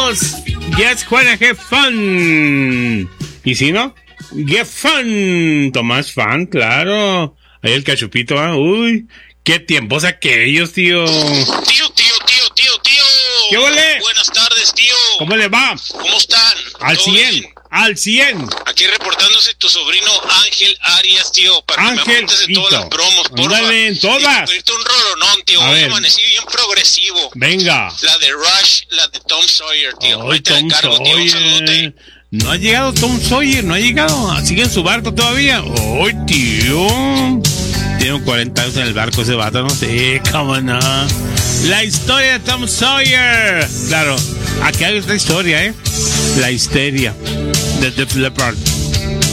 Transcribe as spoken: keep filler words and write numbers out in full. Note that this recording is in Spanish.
Somos Just Wanna Have Fun. ¿Y si no? Get Fun. Tomás Fan, claro. Ahí el cachupito, ¿eh? Uy, qué tiempos aquellos, tío. Tío, tío, tío, tío, tío. ¿Qué huele? Buenas tardes, tío. ¿Cómo le va? ¿Cómo están? Al cien, bien? al cien. Aquí reportándose tu sobrino Ángel Arias, tío, para que me Ángel, apuntes de todas las promos, porfa. Ándale, en todas. Y pedirte un rolonón, tío. A Hoy ver. amanecí bien progresivo. Venga. La de Rush, la de Tom Sawyer, tío. Ay, Ahorita Tom le cargo, tío. Un saludote. Sawyer. No ha llegado Tom Sawyer, no ha llegado. Sigue en su barco todavía. Ay, tío. Tiene cuarenta años en el barco ese vato, no sé, cómo no. La historia de Tom Sawyer. Claro, aquí hay otra historia, ¿eh? La histeria de Def Leppard.